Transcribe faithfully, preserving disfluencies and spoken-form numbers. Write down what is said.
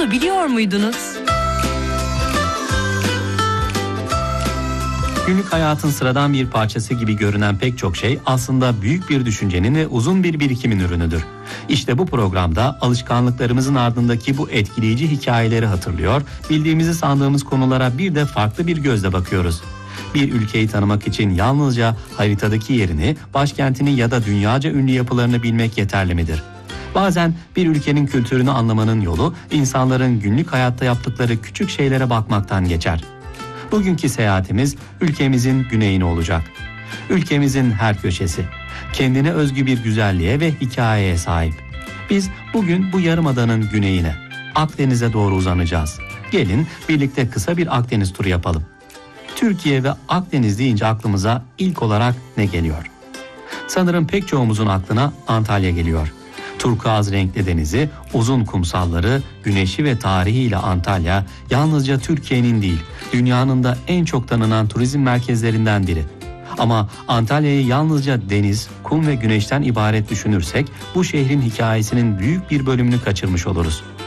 Bunu biliyor muydunuz? Günlük hayatın sıradan bir parçası gibi görünen pek çok şey aslında büyük bir düşüncenin ve uzun bir birikimin ürünüdür. İşte bu programda alışkanlıklarımızın ardındaki bu etkileyici hikayeleri hatırlıyor, bildiğimizi sandığımız konulara bir de farklı bir gözle bakıyoruz. Bir ülkeyi tanımak için yalnızca haritadaki yerini, başkentini ya da dünyaca ünlü yapılarını bilmek yeterli midir? Bazen bir ülkenin kültürünü anlamanın yolu, insanların günlük hayatta yaptıkları küçük şeylere bakmaktan geçer. Bugünkü seyahatimiz ülkemizin güneyine olacak. Ülkemizin her köşesi kendine özgü bir güzelliğe ve hikayeye sahip. Biz bugün bu yarımadanın güneyine, Akdeniz'e doğru uzanacağız. Gelin birlikte kısa bir Akdeniz turu yapalım. Türkiye ve Akdeniz deyince aklımıza ilk olarak ne geliyor? Sanırım pek çoğumuzun aklına Antalya geliyor. Turkuaz renkli denizi, uzun kumsalları, güneşi ve tarihiyle Antalya yalnızca Türkiye'nin değil, dünyanın da en çok tanınan turizm merkezlerinden biri. Ama Antalya'yı yalnızca deniz, kum ve güneşten ibaret düşünürsek bu şehrin hikayesinin büyük bir bölümünü kaçırmış oluruz.